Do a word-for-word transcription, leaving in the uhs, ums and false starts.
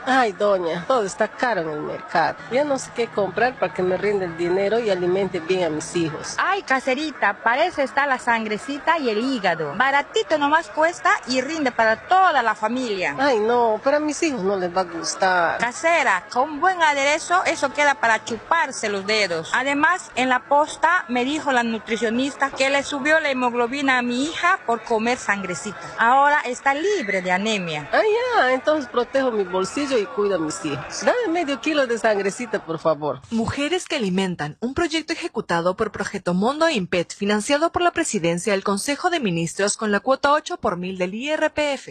Ay, doña, todo está caro en el mercado. Ya no sé qué comprar para que me rinda el dinero y alimente bien a mis hijos. Ay, caserita, para eso está la sangrecita y el hígado. Baratito nomás cuesta y rinde para toda la familia. Ay, no, pero a mis hijos no les va a gustar. Casera, con buen aderezo, eso queda para chuparse los dedos. Además, en la posta me dijo la nutricionista que le subió la hemoglobina a mi hija por comer sangrecita. Ahora está libre de anemia. Ah, ya, entonces protejo mi bolsillo y cuido a mis hijos. Dame medio kilo de sangrecita, por favor. Mujeres que alimentan, un proyecto ejecutado por Proyecto Mundo Impet, financiado por la Presidencia del Consejo de Ministros con la cuota ocho por mil del I R P F.